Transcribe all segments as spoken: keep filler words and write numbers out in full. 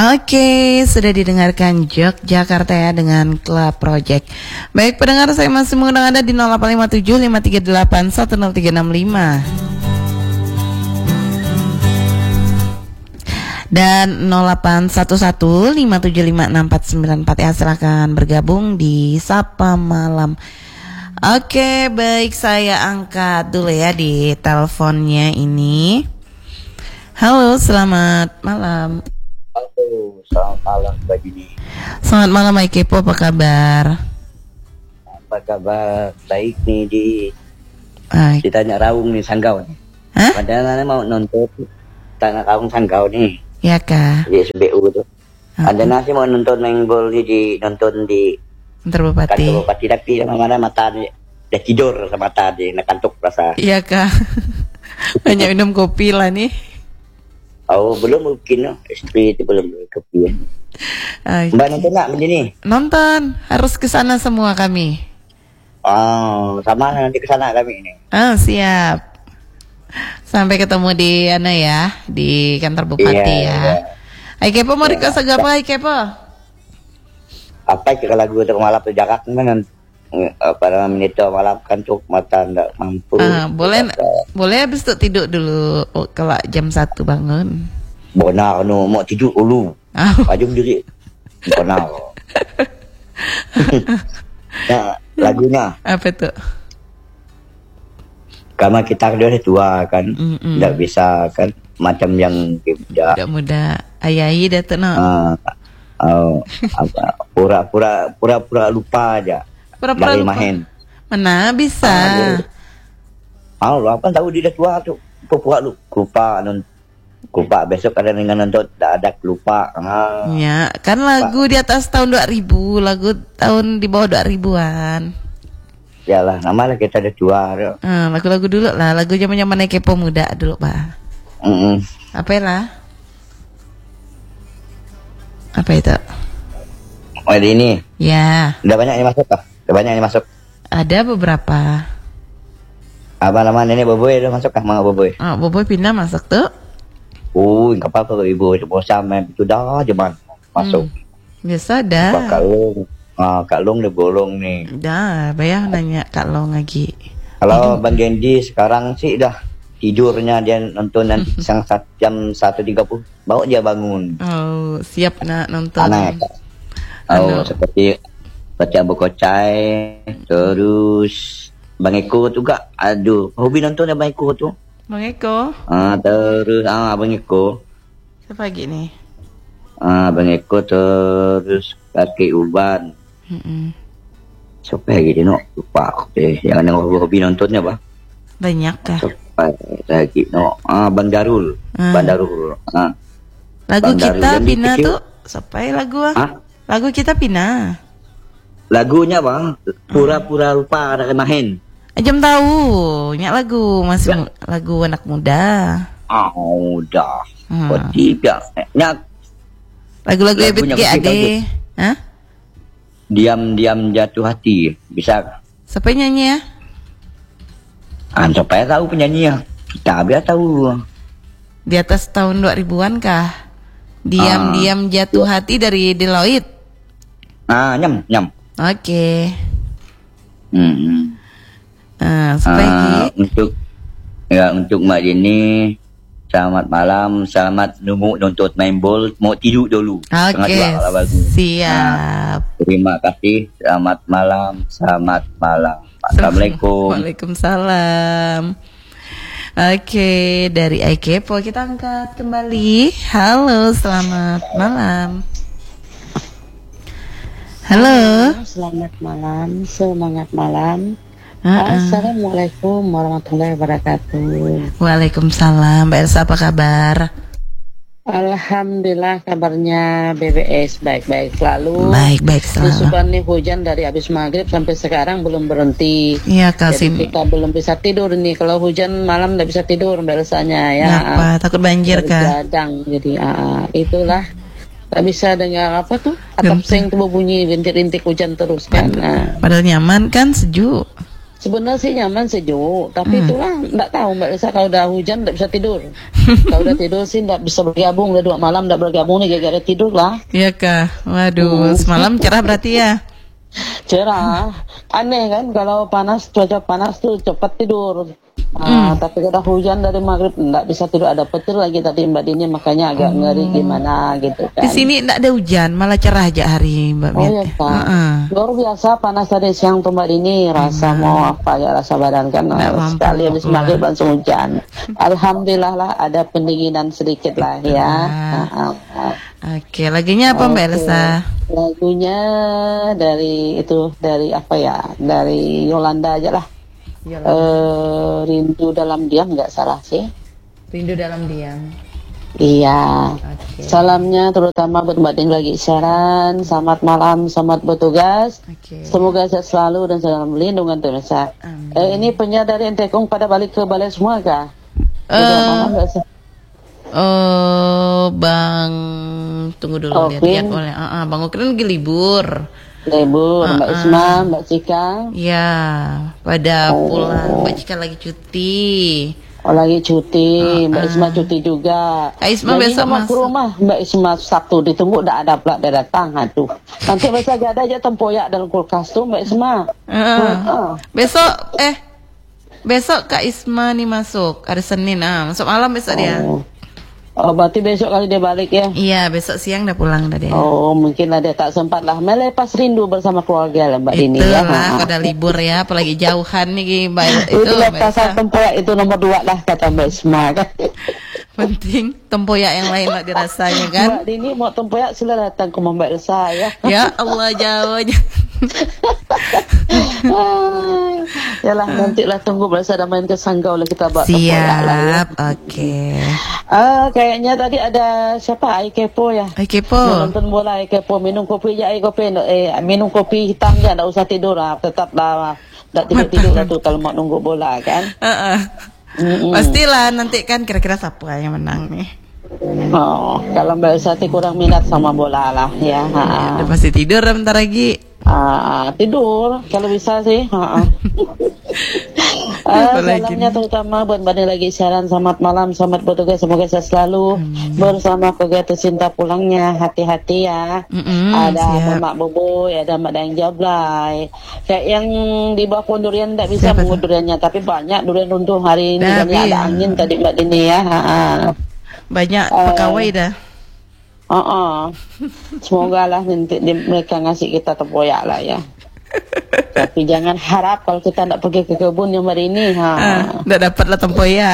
Oke, sudah didengarkan Yogyakarta ya dengan Club Project. Baik pendengar, saya masih mengundang Anda di nol delapan lima tujuh lima tiga delapan satu nol tiga enam lima dan nol delapan satu satu lima tujuh lima enam empat sembilan empat ya. Silakan bergabung di Sapa Malam. Oke, baik, saya angkat dulu ya di teleponnya ini. Halo, selamat malam. Halo, selamat malam Mbak Dini. Selamat malam Hai Kepo, apa kabar? Apa kabar? Baik nih di Ay. ditanya Raung nih Sanggau nih. Hah? Padahal mau nonton Tanah Raung Sanggau nih. Ya kah? Di S B U tuh. Uh-huh. Ada nasi mau nonton main bola di nonton di kantor bupati. Kantor bupati tapi mana mata dia udah tidur sama mata dia nak kantuk rasa. Iya kah? Banyak minum kopi lah nih. Oh belum mungkin no. Istri itu belum kopi. Okay. Mbak nonton nggak begini? Nonton, harus ke sana semua kami. Oh, sama nanti ke sana kami ini. Ah, siap. Sampai ketemu di ana ya, di kantor bupati iya, ya. Hai Kepo, mau request lagu apa Hai Kepo? Apa kira lagu untuk malam di Jakarta kan pada menit malam kantuk mata ndak mampu. Ah, boleh apa? Boleh habis itu tidur dulu oh, kalau jam satu bangun. Benar no, mau tidur dulu. Oh. Pajum diri. Benar. Nah, lagunya apa tuh? Karena kita udah tua kan, tidak bisa kan macam yang muda. Tidak muda. Ayahi dah tuh no. Uh, oh, apa? Pura-pura pura-pura lupa aja. Pura-pura lupa. Main. Mana bisa? Ah, lu apa tahu dia dah tua tuh. Pura-pura lu lupa non lupa besok ada dengan nonton tidak ada lupa. Ah. Ya, kan lagu di atas tahun dua ribu, lagu tahun di bawah dua ribuan. Yalah, namalah kita udah tua. Ah, lagu-lagu dulu lah, lagu zaman-zaman Kepo muda dulu, Pak. Mm-mm. Apa lah? Apa itu? Oh, ini. Ya. Udah banyak yang masuk kah? Udah banyak yang masuk. Ada beberapa. Apa nama nenek Boboy udah masuk kah? Mang Boboy. Oh, Boboy pindah masuk tuh. Oh, enggak apa-apa ibu, cuma sama itu dah aja man masuk. Hmm. Biasa dah. Pak Kak Long, ah Kak Long udah bolong nih. Dah, bayar nanya Kak Long lagi. Kalau Bang Gendi sekarang sih dah tidurnya dia nonton nanti sang jam satu tiga puluh baru dia bangun. Oh, siap nak nonton. Aneh. Oh, seperti seperti Abu Kocai, terus Bang Eko juga. Aduh, hobi nonton ya Bang Eko tuh. Bang Eko. Ah, terus ah Bang Eko. Siapa lagi nih? Ah, Bang Eko terus Kaki Uban. Mm-mm. Siapa lagi dia no? Lupa. Eh, yang ada hobi nontonnya, Bang. Banyak kah? Siapa lagi no? Ah, Bang Darul. Ah. Bang Darul. Ah. Lagu Bang kita Pina tuh, siapa ya lagu ah? Hah? Lagu kita Pina. Lagunya Bang, pura-pura lupa ada main. Jam tahu, nyak lagu masih ya. Lagu anak muda. Ah, muda. Hmm. Berarti nyak lagu-lagu ebit G A D. Hah? Diam-diam jatuh hati, bisa? Siapa nyanyi ya? Ah, supaya tahu penyanyinya. Kita biar tahu. Di atas tahun dua ribuan kah? Diam-diam ah. jatuh hati dari Deloitte. Ah, nyam, nyam. Oke. Okay. Hmm. Uh, uh, untuk ya untuk Mbak Dini, selamat malam, selamat nunggu nonton main bol, mau tidur dulu. Oke, okay, siap. Nah, terima kasih, selamat malam, selamat malam. Assalamualaikum. Waalaikumsalam. Oke, okay, dari iKepo kita angkat kembali. Halo, selamat malam. Halo. Halo, selamat malam, semangat malam. Uh-uh. Assalamualaikum warahmatullahi wabarakatuh. Waalaikumsalam. Mbak Elsa apa kabar? Alhamdulillah kabarnya B B S baik-baik selalu. Baik-baik selalu. Susukan nih hujan dari habis maghrib sampai sekarang belum berhenti. Iya kasih. Jadi kita belum bisa tidur nih. Kalau hujan malam nggak bisa tidur Mbak Elsanya ya. Kenapa? Takut banjir kah? Gadang. Jadi uh, itulah. Tak bisa dengar apa tuh atap seng tuh bunyi rintik-rintik hujan terus kan. Nah. Padahal nyaman kan, sejuk. Sebenarnya sih nyaman sejuk, tapi Hmm. itulah nggak tahu Mbak Lisa, kalau udah hujan nggak bisa tidur. Kalau udah tidur sih nggak bisa bergabung, udah dua malam nggak bergabung nih gara-gara tidur lah. Iya kah? Waduh, Hmm. semalam cerah berarti ya? Cerah, aneh kan kalau panas, cuaca panas tuh cepat tidur. Hmm. Ah, tapi kalau hujan dari maghrib nggak bisa tidur, ada petir lagi tadi Mbak Dini, makanya agak ngeri gimana gitu kan. Di sini enggak ada hujan, malah cerah aja hari Mbak Oh Miat. iya kan, Heeh. luar biasa panas tadi siang tuh Mbak Dini, rasa mau apa ya, rasa badan kan Nggak mampu sekali habis keluar. maghrib langsung hujan. Alhamdulillah lah ada pendinginan sedikit lah ya. Alhamdulillah. Ah, ah, ah. Oke, lagunya apa Mbak Oke. Elsa? Lagunya dari itu, dari apa ya, dari Yolanda aja lah. Eh, Rindu Dalam Diam nggak salah sih. Rindu Dalam Diam. Iya. Oke. Salamnya terutama buat Mbak Ding lagi siaran. Selamat malam, selamat bertugas. Oke. Semoga sehat selalu dan dalam lindungan Tuhan. Amin. Eh, ini penyiar dari Entekong pada balik ke balai semua kah? Eh, Udah lama nggak sih? Oh, Bang, tunggu dulu Oke. lihat-lihat oleh. Ah, ah, Bang Ukrin lagi libur. Libur, Mbak Uh-uh. Isma, Mbak Cika. Ya, pada Oh. pulang. Mbak Cika lagi cuti. Oh lagi cuti, Mbak Uh-uh. Isma cuti juga. Kak Isma Jadi besok mau ke masuk. rumah, Mbak Isma Sabtu ditunggu, udah ada pula dia datang, aduh. Nanti masa gak ada aja tempoyak dalam kulkas tuh Mbak Isma. Heeh. Heeh. Besok eh besok Kak Isma nih masuk hari Senin. Ah, masuk malam besok dia. Oh. Oh, berarti besok kali dia balik ya? Iya, besok siang udah pulang dah dia. Oh, mungkin lah dia tak sempat lah melepas rindu bersama keluarga lah Mbak Dini ya. Itulah pada libur ya, apalagi jauhan nih Mbak. Itu Itu Mbak lepasan Elsa. tempoyak itu nomor dua lah kata Mbak Isma kan. Penting tempoyak yang lain lah dirasanya kan. Mbak Dini mau tempoyak sila datang ke rumah Mbak Elsa ya. Ya Allah jauh aja. Ay, yalah nanti lah tunggu berasa ada main ke Sanggau lah kita buat tempoyak lah ya. Siap, oke. Ah, kayaknya tadi ada siapa? Ai Kepo ya. Ai Mau kepo. nonton bola Ai Kepo, minum kopi aja Ai kopi eh minum kopi hitam aja, enggak usah tidur lah, tetap lah enggak tidur-tidur lah tuh kalau mau nunggu bola kan. Heeh. Mm-mm. Pastilah nanti kan kira-kira siapa yang menang nih. Oh, kalau Mbak Sati kurang minat sama bola lah ya. Ha. Udah pasti tidur bentar lagi. Ah, tidur kalau bisa sih. Ha. Ah, Apa lagi salamnya nih? terutama buat Mbak Dini lagi siaran, selamat malam, selamat bertugas, semoga sehat selalu bersama keluarga tercinta pulangnya, hati-hati ya. Mm-mm, Ada siap. Mak Boboy, ada Mak Dayang Jablay. Kayak yang di bawah pohon durian tidak bisa Siapa mengut tuh? duriannya, tapi banyak durian runtuh hari ini, Dah, banyak ada Bi. angin tadi Mbak Dini ya. Ha. Banyak Eh. pegawai dah. Oh, oh. Semoga lah nanti di- mereka ngasih kita tempoyak lah ya. Tapi jangan harap kalau kita tidak pergi ke kebun yang hari ini. Ha. Ah, udah dapat lah tempoyak.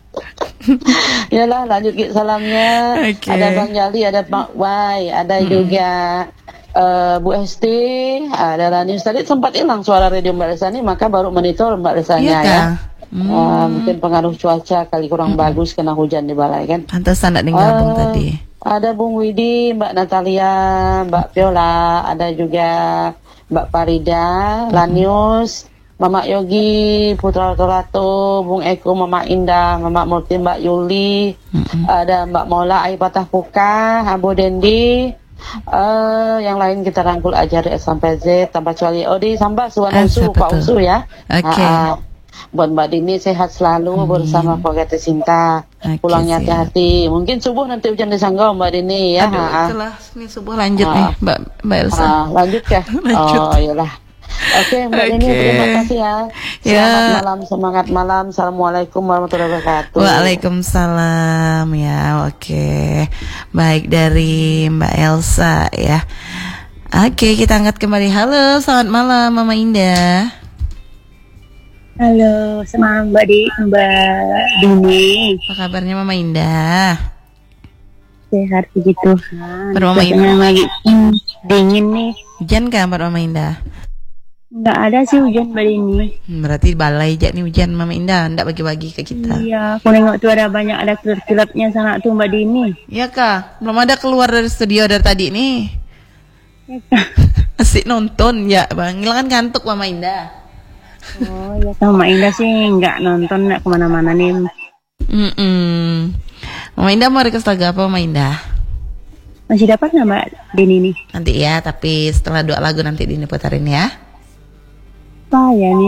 Yalah lanjut ke salamnya. Oke. Ada Bang Jali, ada Pak Wai, ada juga eh, Bu Esti, ada Rani. Tadi sempat hilang suara radio Mbak Lesa ini, maka baru monitor Mbak Lesanya Iya ya. kah? Hmm. Eh, mungkin pengaruh cuaca kali kurang bagus kena hujan di balai kan. Pantesan enggak gabung Eh, tadi. Ada Bung Widi, Mbak Natalia, Mbak Viola, ada juga Mbak Farida, Lanius, Mama Yogi, Putra Rato, Bung Eko, Mama Indah, Mama Murti, Mbak Yuli, ada Mbak Mola, Ai Patah Puka, Abu Dendi, eh yang lain kita rangkul aja dari S sampai Z, tanpa kecuali Odi, sampai Suwan Ah, Usu, siapa Pak tuh? Usu ya. Oke. Ah, ah. Buat Mbak Dini sehat selalu bersama keluarga tercinta. Oke, Pulangnya siap. hati-hati. Mungkin subuh nanti hujan di Sanggau Mbak Dini ya. Aduh, Ha, ha. itulah ini subuh lanjut Ah. nih, Mbak Mbak Elsa. Ah, lanjut kah? Lanjut. Oh, iyalah. Oke, Mbak Dini Oke. terima kasih ya. Ya. Selamat malam, semangat malam. Assalamualaikum warahmatullahi wabarakatuh. Waalaikumsalam ya, oke. Baik dari Mbak Elsa ya. Oke, kita angkat kembali. Halo, selamat malam Mama Indah. Halo, sama Mbak Di, Mbak Dini. Apa kabarnya Mama Indah? Sehat puji Tuhan. Bermama Cuacanya lagi hmm, dingin nih. Hujan kah Mbak Mama Indah? Nggak ada sih hujan Mbak Dini. Hmm, berarti balai aja nih hujan Mama Indah, ndak bagi-bagi ke kita. Iya, aku nengok tuh ada banyak ada kilat-kilatnya sana tuh Mbak Dini. Iya kah? Belum ada keluar dari studio dari tadi nih. Ya, Kak. Asik nonton ya Bang, hilangkan kantuk Mama Indah. Oh ya, sama Indah sih nggak nonton, nggak kemana-mana nih. Mm-mm. Mama Indah mau request lagu apa Mama Indah? Masih dapat nggak Mbak Dini nih? Nanti ya, tapi setelah dua lagu nanti Dini putarin ya. Apa ya nih ya?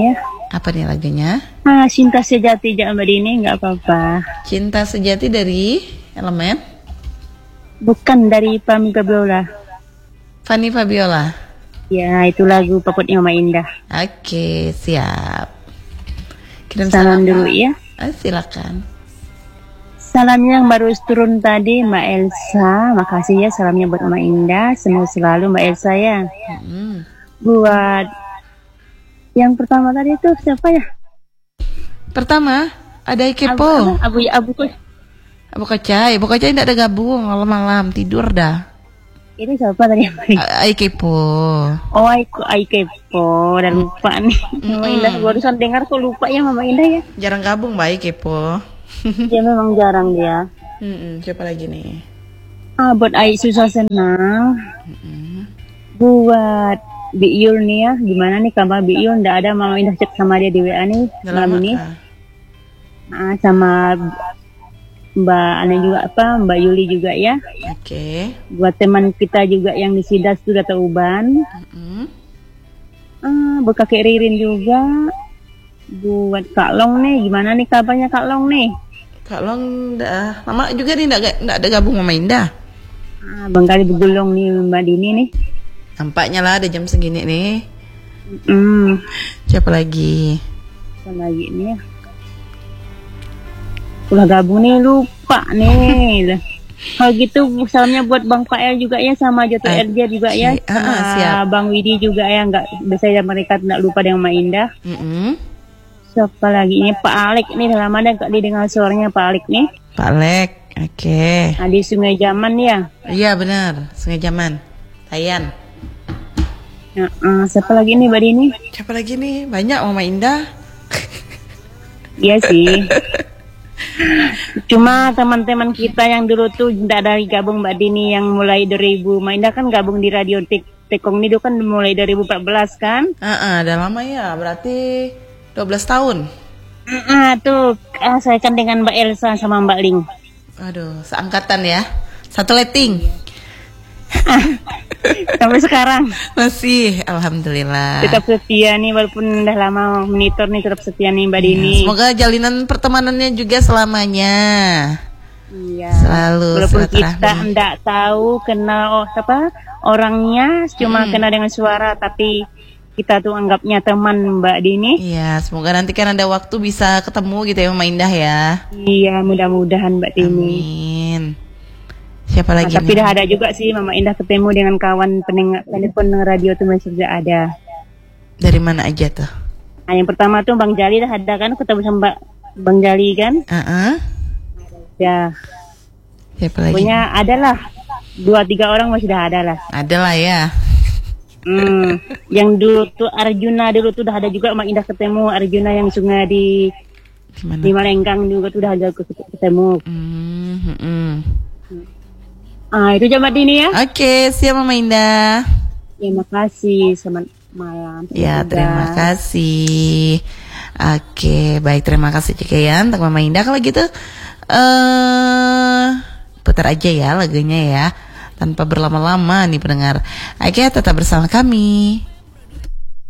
Apa nih lagunya? Ah, Cinta Sejati Jak Mbak Dini, nggak apa-apa. Cinta Sejati dari Elemen? Bukan dari Pamika Biola. Fanny Fabiola. Ya, itu lagu favoritnya Mama Indah. Oke, siap. Kirim Salam salam dulu ya. Ah, silakan. Salamnya yang baru turun tadi Mbak Elsa. Makasih ya salamnya buat Mama Indah. Semoga selalu Mbak Elsa ya. Hmm. Buat yang pertama tadi itu siapa ya? Pertama ada Kepo. Abu Abu Abu Abu Kacai, Abu Kacai tidak ada gabung malam-malam tidur dah. Itu siapa tadi? Ai Kepo. Oh, Aiko Aikepo, udah lupa nih. Mama Indah barusan dengar kok lupa ya Mama Indah ya. Jarang gabung Mbak Kepo. Dia memang jarang dia. Hmm, siapa lagi nih? Ah, buat Ai susah senang. Hmm. Buat Biul nih ya, gimana nih kabar Biul? Nggak ada Mama Indah chat sama dia di W A nih malam ini. Ah, sama Mbak Ana juga apa, Mbak Yuli juga ya. Oke. Okay. Buat teman kita juga yang di Sidas sudah Tauban. Mm-hmm. Ah, buat kakek Ririn juga. Buat Kak Long nih, gimana nih kabarnya Kak Long nih? Kak Long dah lama juga nih nggak nggak ada gabung Mama Indah. Ah, Bang kali begulung nih Mbak Dini nih. Nampaknya lah ada jam segini nih. Hmm. Siapa lagi? Siapa lagi nih ya? Udah gabung nih lupa nih. Kalau gitu salamnya buat Bang Fael juga ya sama Joto eh, Erja juga ya. Ah, ah, siap. Bang Widi juga ya, nggak biasanya mereka tidak lupa dengan Mama Indah. Mm-hmm. Siapa lagi ini Pak Alek nih dalam ada nggak didengar suaranya Pak Alek nih? Pak Alek, oke. Okay. Nah, di Sungai Jaman ya? Iya benar, Sungai Jaman. Tayan. Nah, uh, siapa lagi nih Mbak Dini? Siapa lagi nih? Banyak Mama Indah. Iya sih. Cuma teman-teman kita yang dulu tuh tidak dari gabung Mbak Dini yang mulai dari ribu Mbak Indah kan gabung di radio Tik Tekong ini kan mulai dari dua ribu empat belas kan? Ah, uh, udah lama ya, berarti dua belas tahun. Ah, tuh ah, saya kan dengan Mbak Elsa sama Mbak Ling. Aduh, seangkatan ya. Satu letting. Sampai sekarang masih, alhamdulillah. Tetap setia nih walaupun udah lama monitor nih, tetap setia nih Mbak Dini. Ya, semoga jalinan pertemanannya juga selamanya. Iya. Selalu. Walaupun kita enggak tahu kenal oh, apa orangnya, cuma hmm. kenal dengan suara, tapi kita tuh anggapnya teman Mbak Dini. Iya, semoga nanti kan ada waktu bisa ketemu gitu ya Mama Indah ya. Iya, mudah-mudahan Mbak Dini. Amin. Siapa lagi? Nah, tapi dah ada juga sih Mama Indah ketemu dengan kawan pendengar telepon radio tuh masih sudah ada. Dari mana aja tuh? Nah, yang pertama tuh Bang Jali dah ada kan, ketemu sama Mbak Bang Jali kan? Uh-uh. Ya. Siapa lagi? Pokoknya adalah dua tiga orang masih dah ada lah. Ada lah ya. Hmm. Yang dulu tuh Arjuna dulu tuh dah ada juga Mak Indah ketemu Arjuna yang sungai di Dimana? Di Malenggang juga tuh dah ada ketemu. Hmm. Hmm. Ah, itu Mbak Dini ya. Oke, siap Mama Indah. Terima kasih, selamat malam. Ya, juga. Terima kasih. Oke, baik, terima kasih juga ya untuk Mama Indah. Kalau gitu uh, putar aja ya lagunya ya, tanpa berlama-lama nih pendengar. Oke, tetap bersama kami.